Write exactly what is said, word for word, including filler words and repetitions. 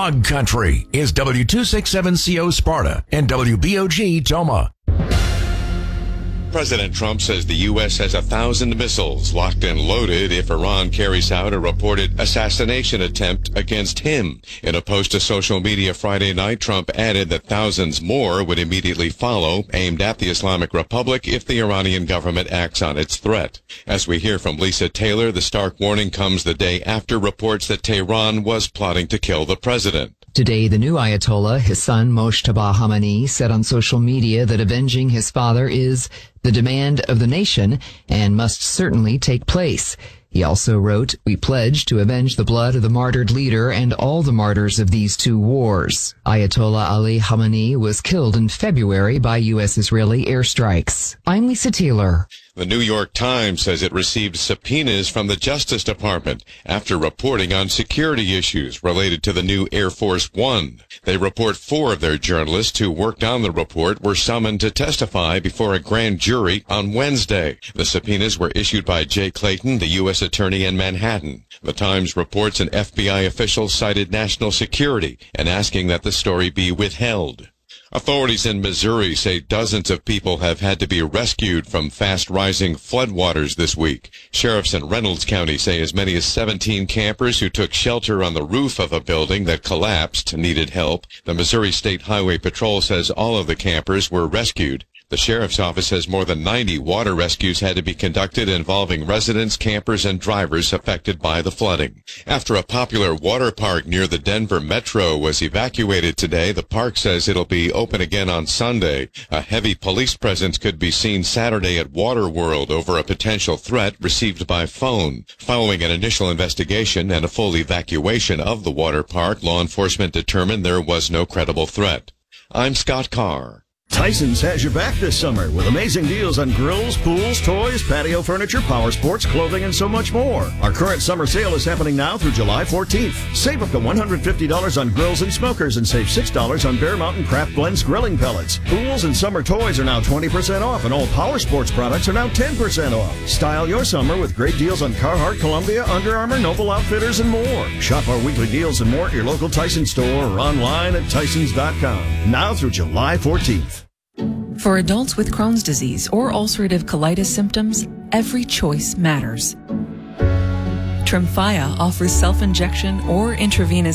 Hog Country is W two sixty-seven C O Sparta and W B O G Toma. President Trump says the U S has a thousand missiles locked and loaded if Iran carries out a reported assassination attempt against him. In a post to social media Friday night, Trump added that thousands more would immediately follow, aimed at the Islamic Republic if the Iranian government acts on its threat. As we hear from Lisa Taylor, the stark warning comes the day after reports that Tehran was plotting to kill the president. Today, the new Ayatollah, his son Mojtaba Khamenei, said on social media that avenging his father is the demand of the nation and must certainly take place. He also wrote, "We pledge to avenge the blood of the martyred leader and all the martyrs of these two wars." Ayatollah Ali Khamenei was killed in February by U S Israeli airstrikes. I'm Lisa Taylor. The New York Times says it received subpoenas from the Justice Department after reporting on security issues related to the new Air Force One. They report four of their journalists who worked on the report were summoned to testify before a grand jury on Wednesday. The subpoenas were issued by Jay Clayton, the U S attorney in Manhattan. The Times reports an F B I official cited national security and asking that the story be withheld. Authorities in Missouri say dozens of people have had to be rescued from fast-rising floodwaters this week. Sheriffs in Reynolds County say as many as seventeen campers who took shelter on the roof of a building that collapsed needed help. The Missouri State Highway Patrol says all of the campers were rescued. The sheriff's office says more than ninety water rescues had to be conducted involving residents, campers, and drivers affected by the flooding. After a popular water park near the Denver Metro was evacuated today, the park says it'll be open again on Sunday. A heavy police presence could be seen Saturday at Waterworld over a potential threat received by phone. Following an initial investigation and a full evacuation of the water park, law enforcement determined there was no credible threat. I'm Scott Carr. Tyson's has your back this summer with amazing deals on grills, pools, toys, patio furniture, power sports, clothing, and so much more. Our current summer sale is happening now through July fourteenth. Save up to one hundred fifty dollars on grills and smokers and save six dollars on Bear Mountain Craft Blends grilling pellets. Pools and summer toys are now twenty percent off, and all power sports products are now ten percent off. Style your summer with great deals on Carhartt, Columbia, Under Armour, Noble Outfitters, and more. Shop our weekly deals and more at your local Tyson store or online at Tysons dot com. Now through July fourteenth. For adults with Crohn's disease or ulcerative colitis symptoms, every choice matters. Tremfya offers self-injection or intravenous